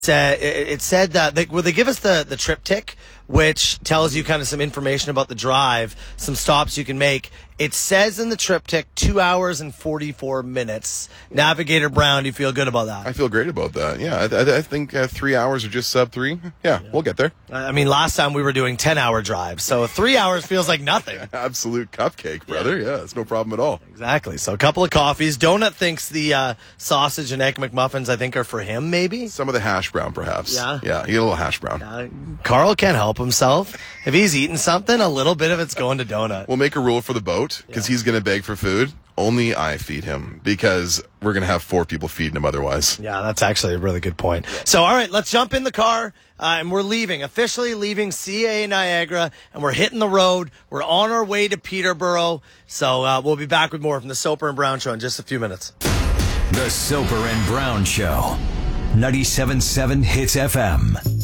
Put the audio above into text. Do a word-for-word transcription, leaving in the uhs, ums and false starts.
Uh, it, it said that they, well, they give us the, the triptych, which tells you kind of some information about the drive, some stops you can make. It says in the triptych two hours and forty-four minutes. Navigator Brown, do you feel good about that? I feel great about that. Yeah, I, I, I think uh, three hours or just sub three. Yeah, yeah, we'll get there. I mean, last time we were doing ten-hour drives, so three hours feels like nothing. Absolute cupcake, brother. Yeah, yeah, it's no problem at all. Exactly. So a couple of coffees. Donut thinks the uh, sausage and egg McMuffins, I think, are for him, maybe? Some of the hash brown, perhaps. Yeah? Yeah, he had a little hash brown. Uh, Carl can't help himself. If he's eating something, a little bit of it's going to Donut. We'll make a rule for the boat, because yeah. he's going to beg for food. Only I feed him, because we're going to have four people feeding him otherwise. Yeah, that's actually a really good point. So, all right, let's jump in the car, uh, and we're leaving, officially leaving C A Niagara, and we're hitting the road. We're on our way to Peterborough. So uh, we'll be back with more from the Soper and Brown Show in just a few minutes. The Soper and Brown Show, ninety-seven point seven Hits F M.